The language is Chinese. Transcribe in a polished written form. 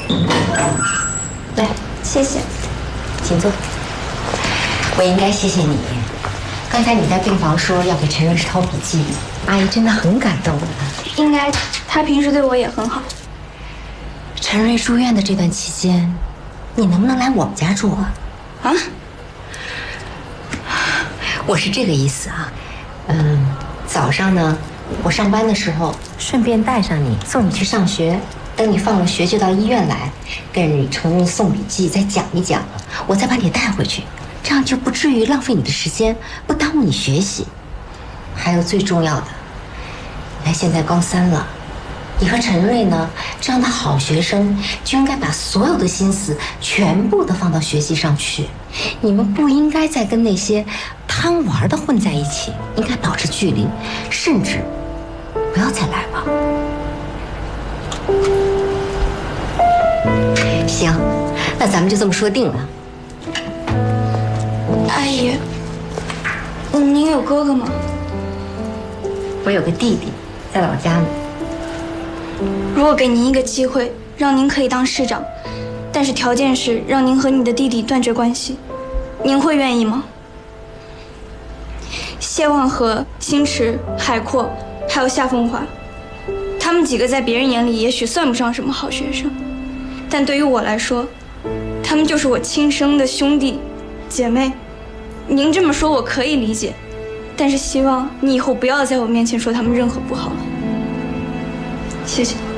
来， 谢谢， 请坐。我应该谢谢你。刚才你在病房说要给陈瑞抄笔记，阿姨真的很感动。 应该他平时对我也很好。 陈瑞住院的这段期间，你能不能来我们家住啊？ 啊？ 我是这个意思啊。早上呢，我上班的时候顺便带上你，送你去上学。等你放了学就到医院来，跟陈瑞送笔记，再讲一讲，我再把你带回去，这样就不至于浪费你的时间，不耽误你学习。还有最重要的，你看现在高3了，你和陈瑞呢这样的好学生就应该把所有的心思全部都放到学习上去，你们不应该再跟那些贪玩的混在一起，应该保持距离，甚至不要再来了。行，那咱们就这么说定了。 阿姨，您有哥哥吗？ 我有个弟弟，在老家呢。 如果给您一个机会，让您可以当市长，但是条件是让您和你的弟弟断绝关系，您会愿意吗？谢望和、星驰、海阔，还有夏风华，他们几个在别人眼里也许算不上什么好学生，但对于我来说，他们就是我亲生的兄弟姐妹。您这么说我可以理解，但是希望你以后不要在我面前说他们任何不好了。谢谢。